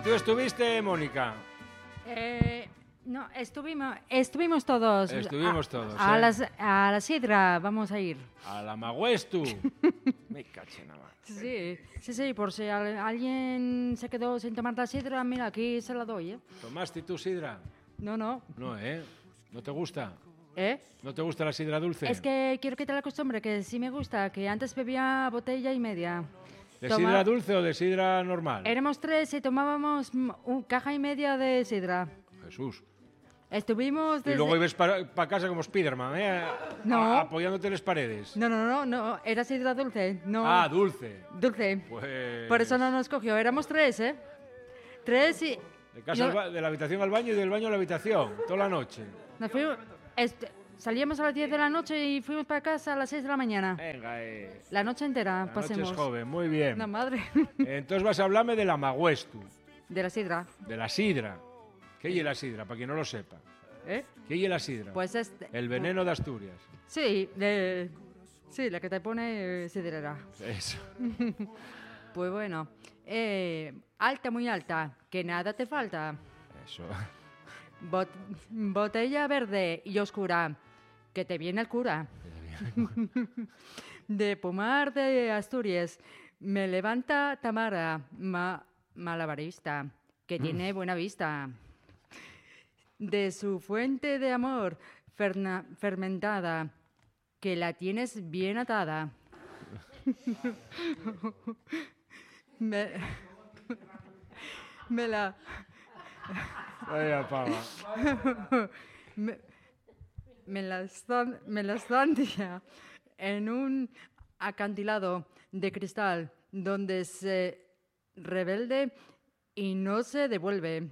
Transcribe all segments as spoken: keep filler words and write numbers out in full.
tú estuviste, Mónica? Eh, no, estuvimos, estuvimos todos. Estuvimos a, todos, A, ¿eh? las, a la sidra vamos a ir. A la Magüestu. Me caché nada más. Sí, sí, sí, por si al- alguien se quedó sin tomar la sidra, mira, aquí se la doy, ¿eh? ¿Tomaste tú sidra? No, no. No, ¿eh? ¿No te gusta? ¿Eh? ¿No te gusta la sidra dulce? Es que quiero quitar la costumbre, que sí me gusta, que antes bebía botella y media. ¿De Toma- sidra dulce o de sidra normal? Éramos tres y tomábamos mm, un caja y media de sidra. Jesús. Estuvimos Y desde... luego ibas para casa como Spiderman, ¿eh? No. A- apoyándote en las paredes. No, no, no, no, era sidra dulce, no... Ah, dulce. Dulce. Pues... Por eso no nos cogió, éramos tres, ¿eh? Tres y... De, casa yo- al ba- de la habitación al baño y del baño a la habitación, toda la noche. Nos fuimos... este, salíamos a las diez de la noche y fuimos para casa a las seis de la mañana. Venga, eh. La noche entera, La pasemos. noche es joven, muy bien. La madre. Entonces vas a hablarme de la Magüestu, De la sidra, de la sidra. ¿Qué es la sidra? Para quien no lo sepa. ¿eh? ¿Qué es la sidra? Pues este... El veneno de Asturias. Sí, de... Sí, la que te pone eh, sidrera. Eso. Pues bueno, eh, alta, muy alta, que nada te falta. Eso. Bot- botella verde y oscura, que te viene el cura. De Pomar de Asturias, me levanta Tamara, ma- malabarista, que tiene buena vista. De su fuente de amor, ferna- fermentada, que la tienes bien atada. me, me la... Vaya pava. me, me la estan- me la estancia en un acantilado de cristal donde se rebelde y no se devuelve.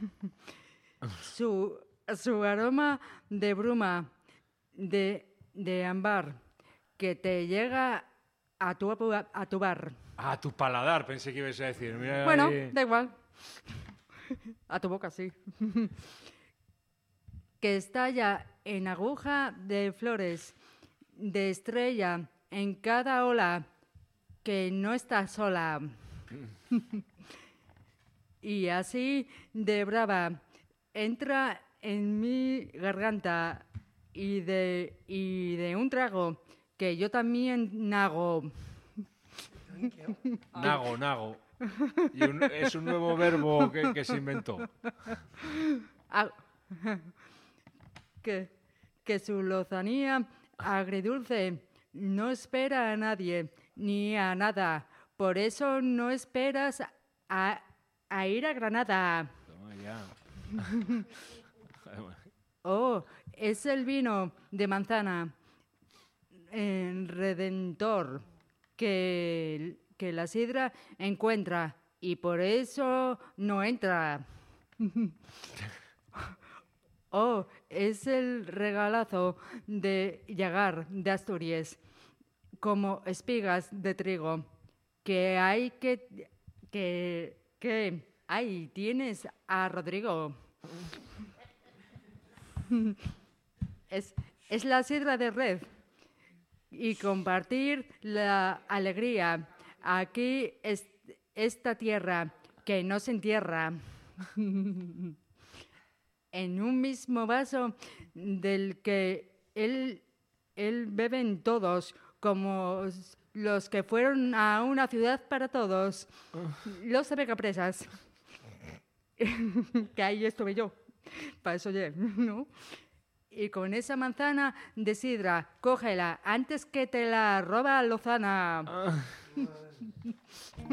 Su, su aroma de bruma, de, de ámbar, que te llega a tu, apu- a tu bar. Ah, tu paladar, pensé que ibas a decir. Mira Bueno, ahí. da igual. A tu boca, sí. Que estalla en aguja de flores, de estrella en cada ola, que no está sola. Y así de brava entra en mi garganta y de, y de un trago que yo también nago. Nago, nago. Y un- es un nuevo verbo que, que se inventó. Ah, que, que su lozanía agridulce no espera a nadie ni a nada. Por eso no esperas a, a ir a Granada. Toma ya. Oh, es el vino de manzana eh, redentor que, que la sidra encuentra y por eso no entra. Oh, es el regalazo de Llagar de Asturias, como espigas de trigo, que hay que, que, que, ahí tienes a Rodrigo. Es, es la sidra de red y compartir la alegría. Aquí es esta tierra que no se entierra. En un mismo vaso del que él, él beben todos, como los que fueron a una ciudad para todos, los abecapresas. Que ahí estuve yo, para eso ya, ¿no? Y con esa manzana de sidra, cógela antes que te la roba Lozana.